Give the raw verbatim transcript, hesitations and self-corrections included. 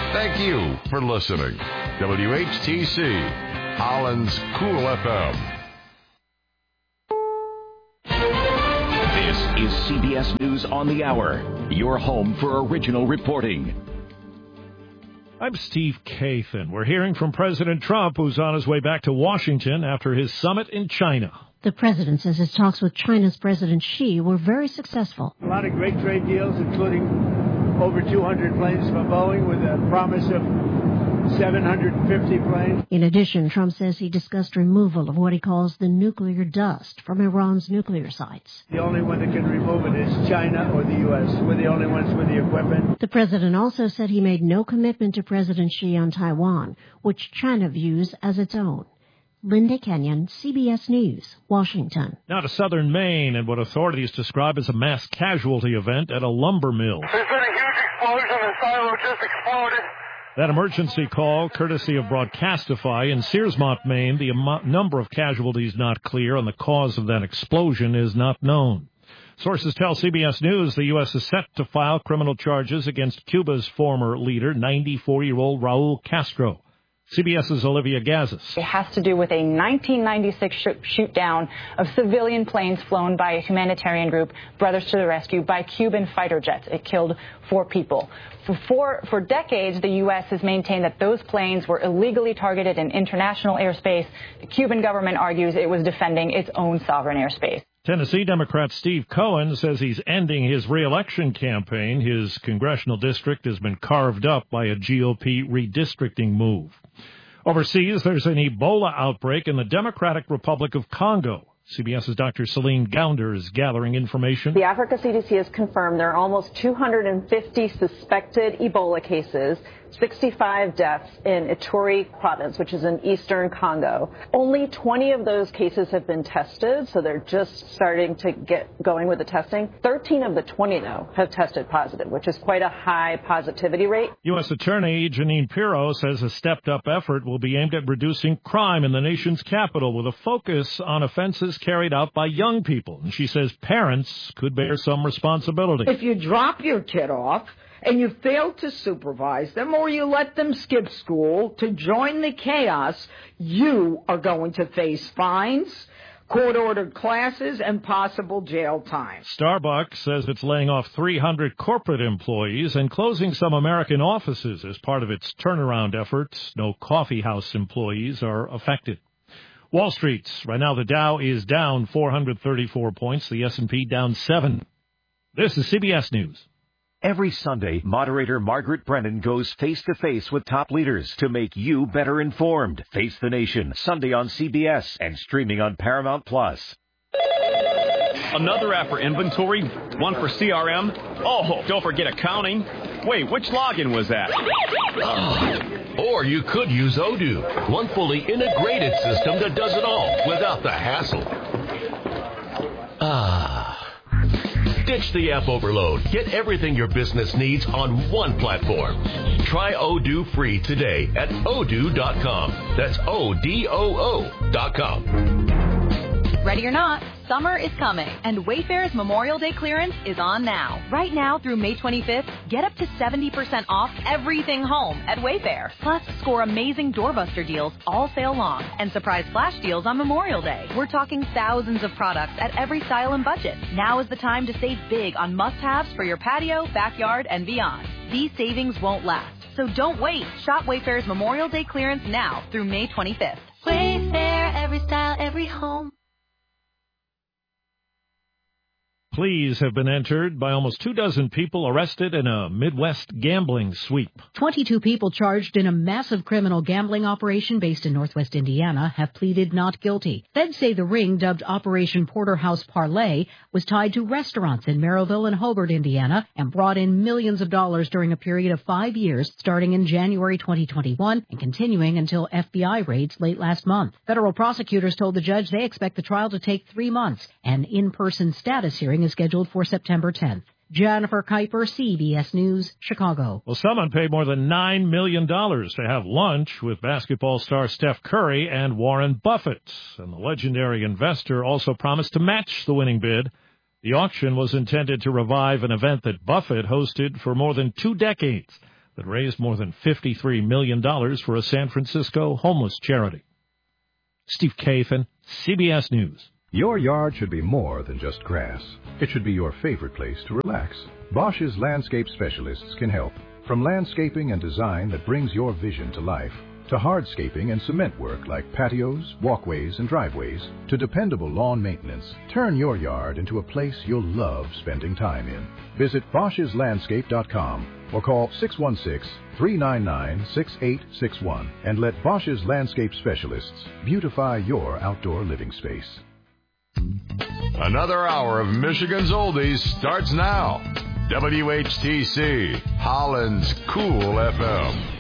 Thank you for listening. W H T C, Holland's Cool F M. This is C B S News on the Hour, your home for original reporting. I'm Steve Kathan. We're hearing from President Trump, who's on his way back to Washington after his summit in China. The president says his talks with China's President Xi were very successful. A lot of great trade deals, including over two hundred planes from Boeing with a promise of seven hundred fifty planes. In addition, Trump says he discussed removal of what he calls the nuclear dust from Iran's nuclear sites. The only one that can remove it is China or the U S. We're the only ones with the equipment. The president also said he made no commitment to President Xi on Taiwan, which China views as its own. Linda Kenyon, C B S News, Washington. Now to southern Maine and what authorities describe as a mass casualty event at a lumber mill. There's been a huge explosion. The silo just exploded. That emergency call, courtesy of Broadcastify in Searsmont, Maine, the am- number of casualties not clear and the cause of that explosion is not known. Sources tell C B S News the U S is set to file criminal charges against Cuba's former leader, ninety-four-year-old Raul Castro. CBS's Olivia Gazis. It has to do with a nineteen ninety-six sh- shoot down of civilian planes flown by a humanitarian group, Brothers to the Rescue, by Cuban fighter jets. It killed four people. For, four, for decades, the U S has maintained that those planes were illegally targeted in international airspace. The Cuban government argues it was defending its own sovereign airspace. Tennessee Democrat Steve Cohen says he's ending his re-election campaign. His congressional district has been carved up by a G O P redistricting move. Overseas, there's an Ebola outbreak in the Democratic Republic of Congo. CBS's Doctor Celine Gounder is gathering information. The Africa C D C has confirmed there are almost two hundred fifty suspected Ebola cases, sixty-five deaths in Ituri province, which is in eastern Congo. Only twenty of those cases have been tested, so they're just starting to get going with the testing. thirteen of the twenty, though, have tested positive, which is quite a high positivity rate. U S Attorney Janine Pirro says a stepped-up effort will be aimed at reducing crime in the nation's capital with a focus on offenses carried out by young people. And she says parents could bear some responsibility. If you drop your kid off and you fail to supervise them or you let them skip school to join the chaos, you are going to face fines, court-ordered classes, and possible jail time. Starbucks says it's laying off three hundred corporate employees and closing some American offices as part of its turnaround efforts. No coffee house employees are affected. Wall Street, right now the Dow is down four hundred thirty-four points, the S and P down seven. This is C B S News. Every Sunday, moderator Margaret Brennan goes face-to-face with top leaders to make you better informed. Face the Nation, Sunday on C B S and streaming on Paramount Plus. Another app for inventory, one for C R M. Oh, don't forget accounting. Wait, which login was that? Oh. Or you could use Odoo, one fully integrated system that does it all without the hassle. Ah. Ditch the app overload. Get everything your business needs on one platform. Try Odoo free today at odoo dot com. That's O D O O dot com. Ready or not, summer is coming, and Wayfair's Memorial Day clearance is on now. Right now through May twenty-fifth, get up to seventy percent off everything home at Wayfair. Plus, score amazing doorbuster deals all sale long and surprise flash deals on Memorial Day. We're talking thousands of products at every style and budget. Now is the time to save big on must-haves for your patio, backyard, and beyond. These savings won't last, so don't wait. Shop Wayfair's Memorial Day clearance now through May twenty-fifth. Wayfair, every style, every home. Pleas have been entered by almost two dozen people arrested in a Midwest gambling sweep. twenty-two people charged in a massive criminal gambling operation based in Northwest Indiana have pleaded not guilty. Feds say the ring, dubbed Operation Porterhouse Parlay, was tied to restaurants in Merrillville and Hobart, Indiana, and brought in millions of dollars during a period of five years, starting in January twenty twenty-one and continuing until F B I raids late last month. Federal prosecutors told the judge they expect the trial to take three months. An in-person status hearing is scheduled for September tenth. Jennifer Kuiper, C B S News, Chicago. Well, someone paid more than nine million dollars to have lunch with basketball star Steph Curry and Warren Buffett. And the legendary investor also promised to match the winning bid. The auction was intended to revive an event that Buffett hosted for more than two decades. that raised more than fifty-three million dollars for a San Francisco homeless charity. Steve Kathan, C B S News. Your yard should be more than just grass. It should be your favorite place to relax. Bosch's landscape specialists can help. From landscaping and design that brings your vision to life, to hardscaping and cement work like patios, walkways, and driveways, to dependable lawn maintenance, turn your yard into a place you'll love spending time in. Visit Bosch's Landscape dot com or call six one six, three nine nine, six eight six one and let Bosch's landscape specialists beautify your outdoor living space. Another hour of Michigan's Oldies starts now. W H T C, Holland's Cool F M.